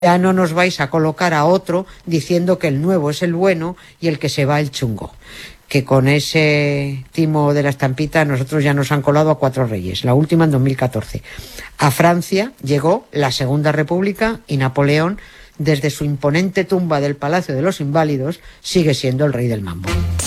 Ya no nos vais a colocar a otro diciendo que el nuevo es el bueno y el que se va el chungo. Que con ese timo de la estampita nosotros ya nos han colado a 4 reyes, la última en 2014. A Francia llegó la Segunda República y Napoleón, desde su imponente tumba del Palacio de los Inválidos, sigue siendo el rey del mambo.